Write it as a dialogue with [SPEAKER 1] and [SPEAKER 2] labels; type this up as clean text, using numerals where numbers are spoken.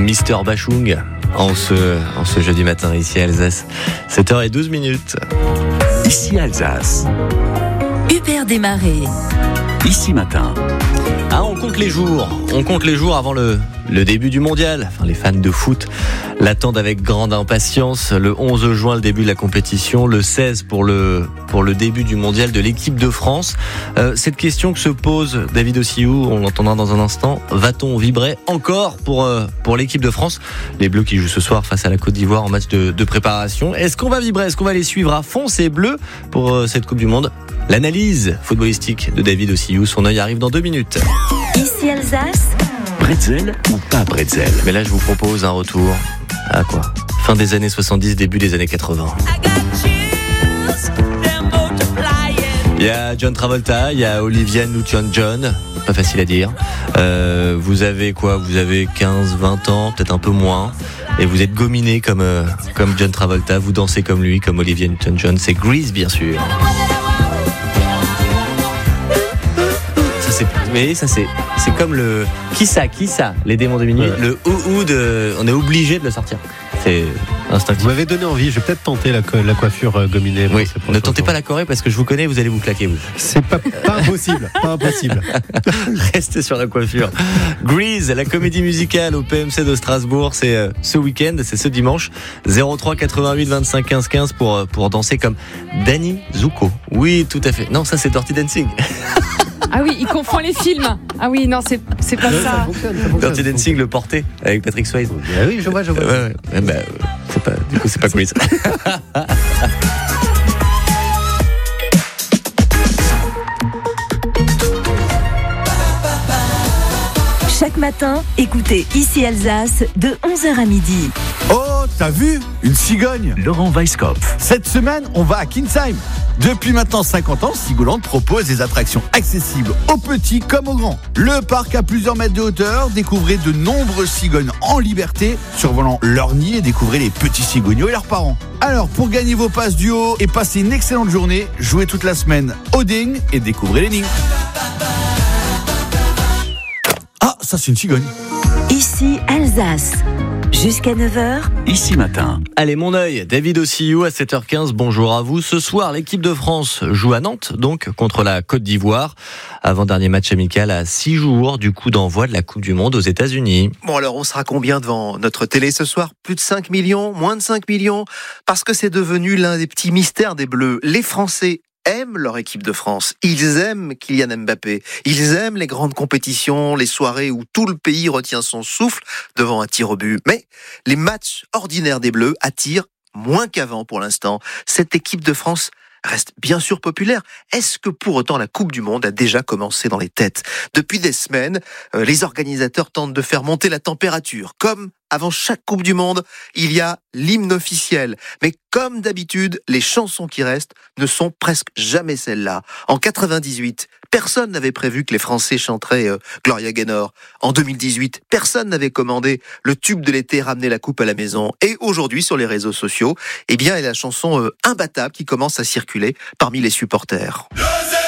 [SPEAKER 1] Mister Bachung en ce jeudi matin ici à Alsace. 7h12.
[SPEAKER 2] Ici Alsace.
[SPEAKER 3] Hubert Desmarais.
[SPEAKER 2] Ici matin.
[SPEAKER 1] Ah, on compte les jours avant le début du mondial. Enfin, les fans de foot l'attendent avec grande impatience. Le 11 juin, le début de la compétition. Le 16 pour le début du mondial de l'équipe de France. Cette question que se pose David Ossihou, on l'entendra dans un instant. Va-t-on vibrer encore pour l'équipe de France? Les Bleus qui jouent ce soir face à la Côte d'Ivoire en match de préparation. Est-ce qu'on va vibrer? Est-ce qu'on va les suivre à fond, ces Bleus, pour cette Coupe du Monde? L'analyse footballistique de David Ossihou, son œil arrive dans 2 minutes.
[SPEAKER 3] Ici Alsace.
[SPEAKER 2] Bretzel ou pas bretzel?
[SPEAKER 1] Mais là, je vous propose un retour à quoi? Fin des années 70, début des années 80. Il y a John Travolta, il y a Olivia Newton-John, pas facile à dire. Vous avez quoi? Vous avez 15, 20 ans, peut-être un peu moins. Et vous êtes gominé comme John Travolta, vous dansez comme lui, comme Olivia Newton-John. C'est Grease, bien sûr. C'est comme le qui ça, les démons de minuit. Ouais. Le ou on est obligé de le sortir. C'est instinctif.
[SPEAKER 4] Vous m'avez donné envie, je vais peut-être tenter la coiffure gominée.
[SPEAKER 1] Oui, ne tentez pas la Corée parce que je vous connais, vous allez vous claquer. Vous.
[SPEAKER 4] C'est pas impossible, pas impossible.
[SPEAKER 1] Restez sur la coiffure. Grease, la comédie musicale au PMC de Strasbourg, c'est ce week-end, c'est ce dimanche. 03 88 25 15 15 pour danser comme Danny Zuko. Oui, tout à fait. Non, ça c'est Dirty Dancing.
[SPEAKER 5] Ah oui, il confond les films. Ah oui, non, c'est pas ça.
[SPEAKER 4] Ça fonctionne.
[SPEAKER 1] Dirty Dancing, le porté avec Patrick Swayze.
[SPEAKER 4] Ah oui, je vois.
[SPEAKER 1] Ouais. C'est pas Grease.
[SPEAKER 3] Chaque matin, écoutez Ici Alsace de 11h à midi.
[SPEAKER 6] Oh, t'as vu? Une cigogne.
[SPEAKER 2] Laurent Weisskopf.
[SPEAKER 6] Cette semaine, on va à Kinsheim. Depuis maintenant 50 ans, Sigoland propose des attractions accessibles aux petits comme aux grands. Le parc à plusieurs mètres de hauteur, découvrez de nombreuses cigognes en liberté, survolant leur nid et découvrez les petits cigognos et leurs parents. Alors, pour gagner vos passes du haut et passer une excellente journée, jouez toute la semaine au ding et découvrez les nids. Ah, ça c'est une cigogne.
[SPEAKER 3] Ici Alsace. Jusqu'à 9h.
[SPEAKER 2] Ici matin.
[SPEAKER 1] Allez, mon œil, David Ossihou à 7h15, bonjour à vous. Ce soir, l'équipe de France joue à Nantes, donc contre la Côte d'Ivoire. Avant-dernier match amical à 6 jours du coup d'envoi de la Coupe du Monde aux États-Unis.
[SPEAKER 7] Bon alors, on sera combien devant notre télé ce soir? Plus de 5 millions? Moins de 5 millions? Parce que c'est devenu l'un des petits mystères des Bleus. Les Français aiment leur équipe de France. Ils aiment Kylian Mbappé. Ils aiment les grandes compétitions, les soirées où tout le pays retient son souffle devant un tir au but. Mais les matchs ordinaires des Bleus attirent moins qu'avant pour l'instant. Cette équipe de France reste bien sûr populaire. Est-ce que pour autant la Coupe du Monde a déjà commencé dans les têtes? Depuis des semaines, les organisateurs tentent de faire monter la température. Comme avant chaque Coupe du Monde, il y a l'hymne officiel. Mais comme d'habitude, les chansons qui restent ne sont presque jamais celles-là. En 98, personne n'avait prévu que les Français chanteraient Gloria Gaynor. En 2018, personne n'avait commandé le tube de l'été ramener la coupe à la maison. Et aujourd'hui, sur les réseaux sociaux, eh bien, il y a la chanson Imbattable qui commence à circuler parmi les supporters.